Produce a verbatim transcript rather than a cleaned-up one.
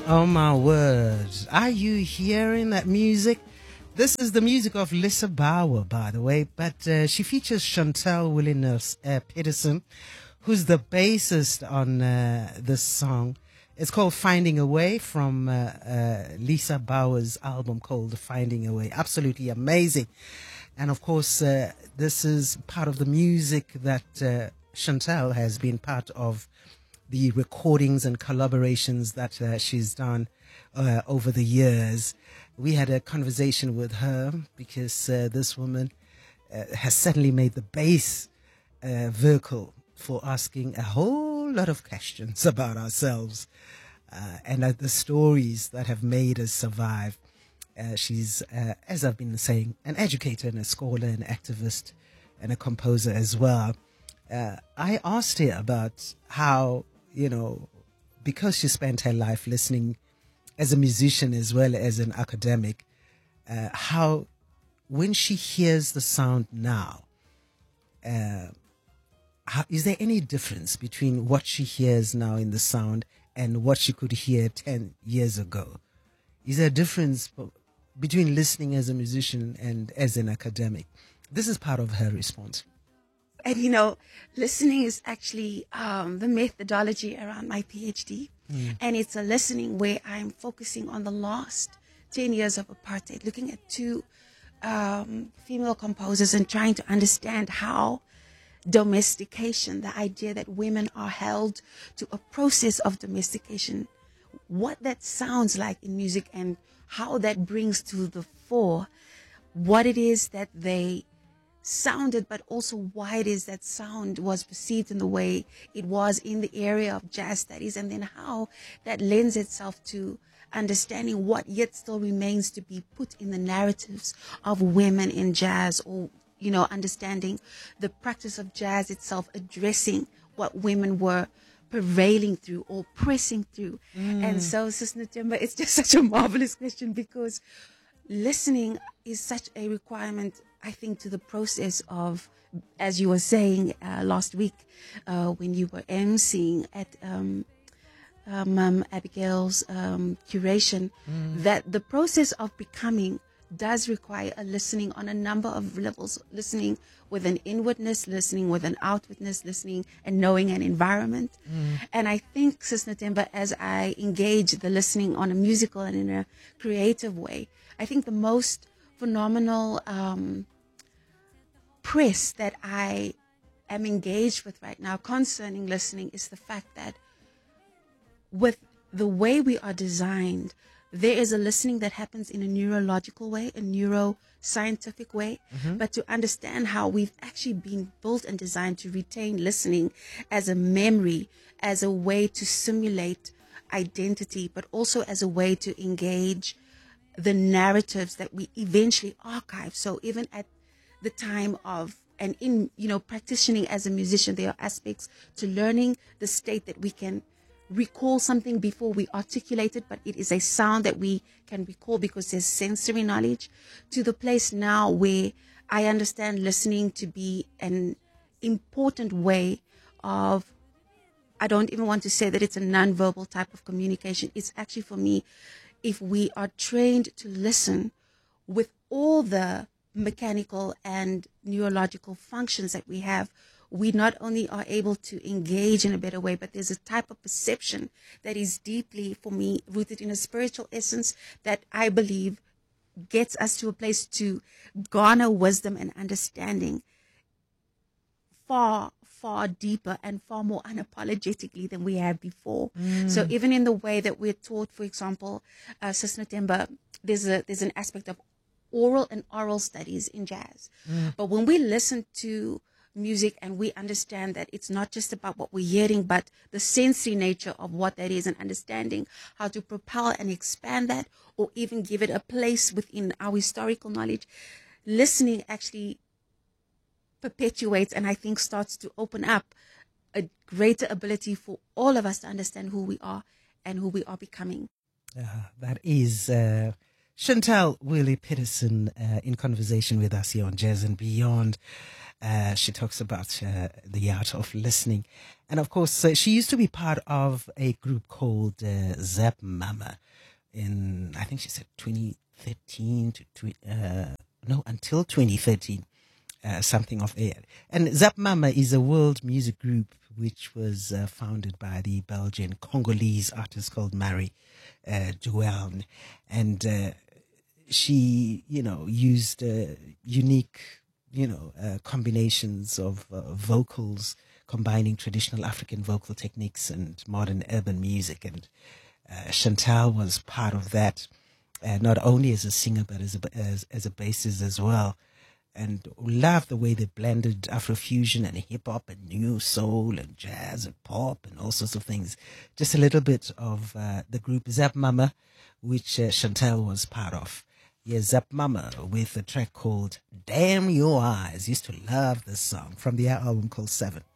Oh my word. Are you hearing that music? This is the music of Lisa Bauer, by the way, but uh, she features Chantel Williners uh, Peterson, who's the bassist on uh, this song. It's called Finding a Way from uh, uh, Lisa Bauer's album called Finding a Way. Absolutely amazing. And of course, uh, this is part of the music that uh, Chantel has been part of the recordings and collaborations that uh, she's done uh, over the years. We had a conversation with her because uh, this woman uh, has certainly made the bass uh, vocal for asking a whole lot of questions about ourselves uh, and uh, the stories that have made us survive. Uh, she's, uh, as I've been saying, an educator and a scholar, an activist and a composer as well. Uh, I asked her about how, you know, because she spent her life listening as a musician as well as an academic, uh, how when she hears the sound now, uh, how, is there any difference between what she hears now in the sound and what she could hear ten years ago? Is there a difference between listening as a musician and as an academic? This is part of her response. And, you know, listening is actually um, the methodology around my PhD. Mm. And it's a listening where I'm focusing on the last ten years of apartheid, looking at two um, female composers and trying to understand how domestication, the idea that women are held to a process of domestication, what that sounds like in music and how that brings to the fore what it is that they sounded, but also why it is that sound was perceived in the way it was in the area of jazz studies, and then how that lends itself to understanding what yet still remains to be put in the narratives of women in jazz, or, you know, understanding the practice of jazz itself addressing what women were prevailing through or pressing through. Mm. And so, Sister Natemba, it's just such a marvelous question, because listening is such a requirement, I think, to the process of, as you were saying uh, last week uh, when you were emceeing at um, um, um, Abigail's um, curation, mm. that the process of becoming does require a listening on a number of levels, listening with an inwardness, listening with an outwardness, listening and knowing an environment. Mm. And I think, Sis Natemba, as I engage the listening on a musical and in a creative way, I think the most phenomenal um, press that I am engaged with right now concerning listening is the fact that with the way we are designed, there is a listening that happens in a neurological way, a neuroscientific way, mm-hmm. but to understand how we've actually been built and designed to retain listening as a memory, as a way to simulate identity, but also as a way to engage the narratives that we eventually archive. So even at the time of, and in, you know, practicing as a musician, there are aspects to learning the state that we can recall something before we articulate it, but it is a sound that we can recall because there's sensory knowledge, to the place now where I understand listening to be an important way of, I don't even want to say that it's a non-verbal type of communication. It's actually, for me, if we are trained to listen with all the mechanical and neurological functions that we have, we not only are able to engage in a better way, but there's a type of perception that is deeply, for me, rooted in a spiritual essence that I believe gets us to a place to garner wisdom and understanding far, far deeper and far more unapologetically than we have before. Mm. So even in the way that we're taught, for example, uh, Sis Natemba, there's a there's an aspect of oral and oral studies in jazz. Mm. But when we listen to music and we understand that it's not just about what we're hearing, but the sensory nature of what that is, and understanding how to propel and expand that, or even give it a place within our historical knowledge, listening actually perpetuates and I think starts to open up a greater ability for all of us to understand who we are and who we are becoming. Uh, that is uh, Chantel Willie Peterson uh, in conversation with us here on Jazz and Beyond. Uh, she talks about uh, the art of listening. And of course, uh, she used to be part of a group called uh, Zap Mama in, I think she said twenty thirteen to, tw- uh, no, until twenty thirteen, uh, something of air. And Zap Mama is a world music group which was uh, founded by the Belgian Congolese artist called Marie uh, Joelle. And uh, she, you know, used uh, unique, you know, uh, combinations of uh, vocals, combining traditional African vocal techniques and modern urban music. And uh, Chantel was part of that, uh, not only as a singer, but as a, as, as a bassist as well. And love the way they blended Afrofusion and hip hop and new soul and jazz and pop and all sorts of things. Just a little bit of uh, the group Zap Mama, which uh, Chantel was part of. Yes, Zap Mama with a track called Damn Your Eyes. Used to love this song from the album called Seven.